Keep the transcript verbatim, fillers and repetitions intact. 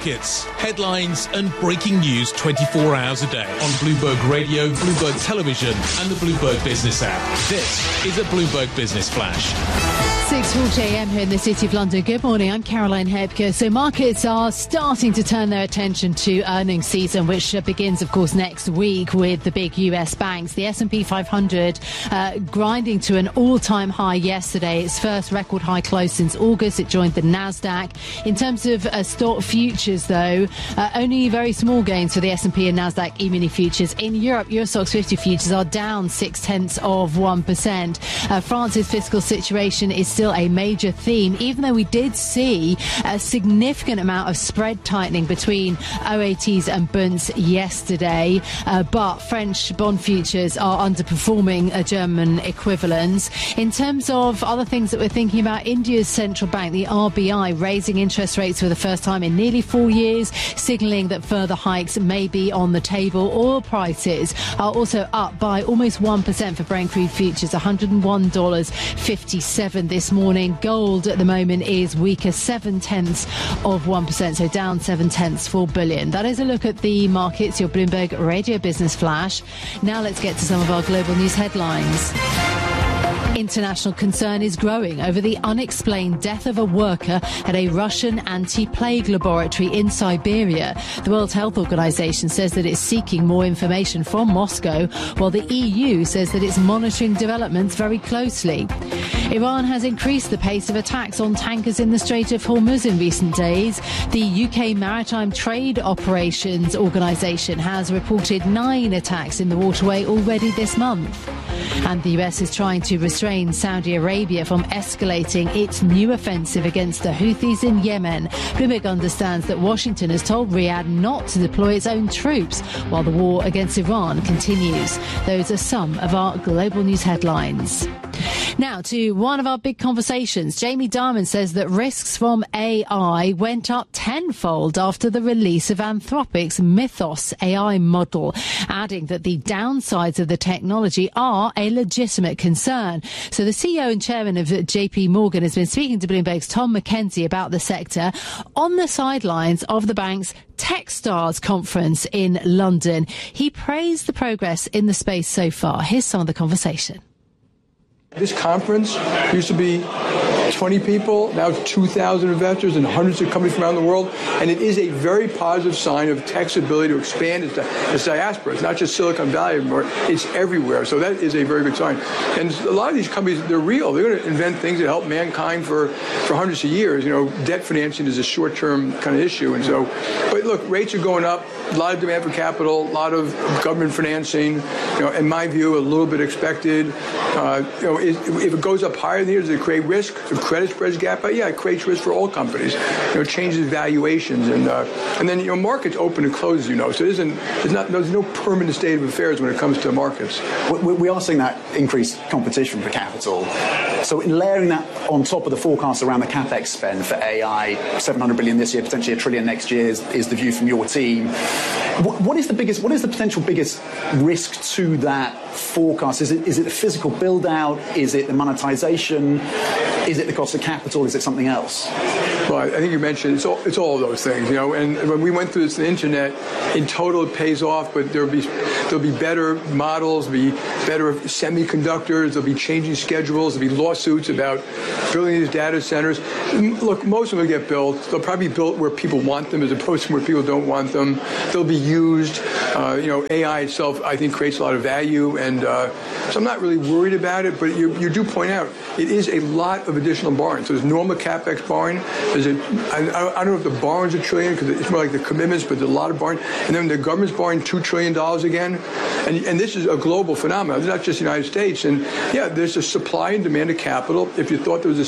markets, headlines and breaking news twenty-four hours a day on Bloomberg Radio, Bloomberg Television and the Bloomberg Business app. This is a Bloomberg Business Flash. six forty a m here in the City of London. Good morning, I'm Caroline Hebke. So markets are starting to turn their attention to earnings season, which begins, of course, next week with the big U S banks. The S and P five hundred uh, grinding to an all-time high yesterday. Its first record high close since August. It joined the NASDAQ. In terms of uh, stock futures, though, uh, only very small gains for the S and P and NASDAQ E-mini futures. In Europe, Euro Stoxx fifty futures are down six-tenths of one percent. Uh, France's fiscal situation is still a major theme, even though we did see a significant amount of spread tightening between O A Ts and Bunds yesterday. Uh, but French bond futures are underperforming a German equivalents. In terms of other things that we're thinking about, India's central bank, the R B I, raising interest rates for the first time in nearly four years, signalling that further hikes may be on the table. Oil prices are also up by almost one percent for Brent crude futures, one hundred one dollars fifty-seven this morning. Gold at the moment is weaker, seven-tenths of one percent, so down seven-tenths, four billion. That is a look at the markets, your Bloomberg Radio Business Flash. Now let's get to some of our global news headlines. International concern is growing over the unexplained death of a worker at a Russian anti-plague laboratory in Siberia. The World Health Organization says that it's seeking more information from Moscow, while the E U says that it's monitoring developments very closely. Iran has increased the pace of attacks on tankers in the Strait of Hormuz in recent days. The U K Maritime Trade Operations Organization has reported nine attacks in the waterway already this month. And the U S is trying to restrain Saudi Arabia from escalating its new offensive against the Houthis in Yemen. Bloomberg understands that Washington has told Riyadh not to deploy its own troops while the war against Iran continues. Those are some of our global news headlines. Now to one of our big conversations. Jamie Dimon says that risks from A I went up tenfold after the release of Anthropic's Mythos A I model, adding that the downsides of the technology are a legitimate concern. So the C E O and chairman of J P Morgan has been speaking to Bloomberg's Tom McKenzie about the sector on the sidelines of the bank's Techstars conference in London. He praised the progress in the space so far. Here's some of the conversation. This conference used to be twenty people, now two thousand investors and hundreds of companies from around the world. And it is a very positive sign of tech's ability to expand its, its diaspora. It's not just Silicon Valley anymore, it's everywhere. So that is a very good sign. And a lot of these companies, they're real. They're going to invent things that help mankind for, for hundreds of years. You know, debt financing is a short-term kind of issue. And so, but look, rates are going up, a lot of demand for capital, a lot of government financing. You know, in my view, a little bit expected. Uh, you know, if, if it goes up higher than here, does it create risk? The credit spreads gap, but yeah, it creates risk for all companies. You know, it changes valuations, and uh, and then you know, markets open and close, you know. So it isn't, there's not, there's no permanent state of affairs when it comes to markets. We, we are seeing that increased competition for capital. So in layering that on top of the forecast around the capex spend for A I, seven hundred billion this year, potentially a trillion next year, is, is the view from your team. What, what is the biggest? What is the potential biggest risk to that forecast? Is it is it the physical build out? Is it the monetization? Is it the cost of capital? Is it something else? Well, I think you mentioned it's all, it's all of those things, you know. And when we went through this, the internet, in total, it pays off. But there'll be there'll be better models, there'll be better semiconductors, there'll be changing schedules, there'll be lawsuits about building these data centers. Look, most of them will get built. They'll probably be built where people want them, as opposed to where people don't want them. They'll be used. Uh, you know, A I itself, I think, creates a lot of value, and uh, so I'm not really worried about it. But you, you do point out it is a lot of additional borrowing. So there's normal capex borrowing. There's a, I, I don't know if the borrowing's a trillion because it's more like the commitments, but there's a lot of borrowing. And then the government's borrowing two trillion dollars again. And, and this is a global phenomenon. It's not just the United States. And yeah, there's a supply and demand of capital. If you thought there was a